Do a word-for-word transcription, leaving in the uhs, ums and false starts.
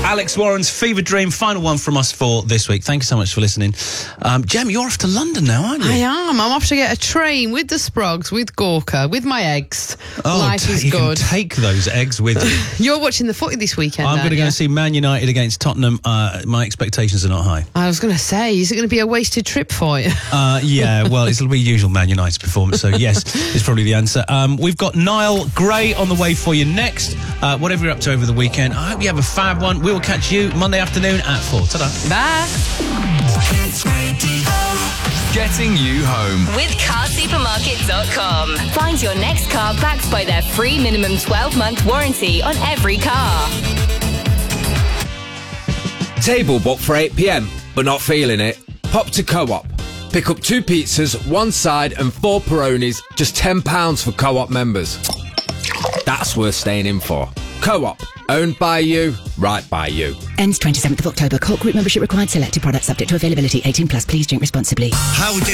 Alex Warren's Fever Dream, final one from us for this week. Thank you so much for listening. Um, Jem, you're off to London now, aren't you? I am. I'm off to get a train with the Sprogs, with Gorka, with my eggs. Oh, Life t- is you good. Can take those eggs with you. You're watching the footy this weekend. I'm going to go you? and see Man United against Tottenham. Uh, my expectations are not high. I was going to say, is it going to be a wasted trip for you? Uh, yeah, well, it'll be usual Man United performance, so yes, is probably the answer. Um, we've got Niall Gray on the way for you next. Uh, whatever you're up to over the weekend, I hope you have a fab one. We will catch you Monday afternoon at four. Ta-da. Bye. Getting you home with car supermarket dot com. Find your next car backed by their free minimum twelve month warranty on every car. Table booked for eight p.m, but not feeling it? Pop to Co-op. Pick up two pizzas, one side and four Peronis, just ten pounds for Co-op members. That's worth staying in for. Co-op. Owned by you, right by you. Ends twenty-seventh of October. Cork Group membership required. Selected products subject to availability. eighteen plus. Please drink responsibly. How